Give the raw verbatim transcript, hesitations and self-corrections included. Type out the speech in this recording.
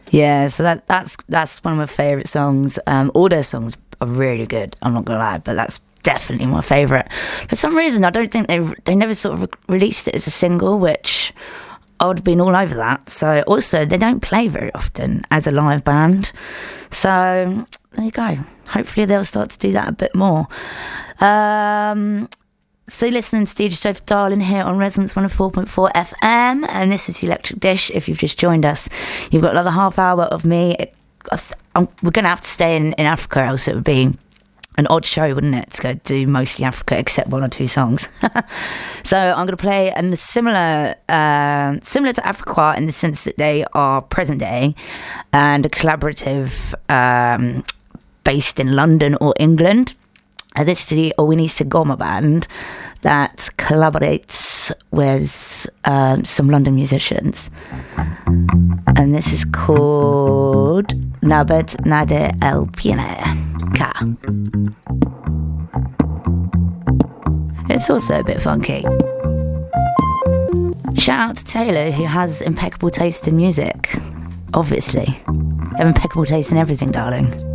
Yeah, so that that's that's one of my favourite songs. Um, all their songs are really good, I'm not gonna lie, but that's definitely my favourite. For some reason, I don't think they they never sort of re- released it as a single, which I would have been all over that. So also, they don't play very often as a live band. So there you go. Hopefully they'll start to do that a bit more. Um, so you're listening to D J Sophie Darling here on Resonance one oh four point four F M, and this is Electric Dish. If you've just joined us, you've got another half hour of me. I'm, we're going to have to stay in, in Africa, else it would be an odd show, wouldn't it, to go do mostly Africa except one or two songs. So I'm going to play and similar uh, similar to Africa in the sense that they are present day and a collaborative um, based in London or England. Uh, this is the Owini Sigoma band that collaborates with um, some London musicians, and this is called Nabet Nade El Piene Ka. It's also a bit funky. Shout out to Taylor, who has impeccable taste in music. Obviously. You have impeccable taste in everything, darling.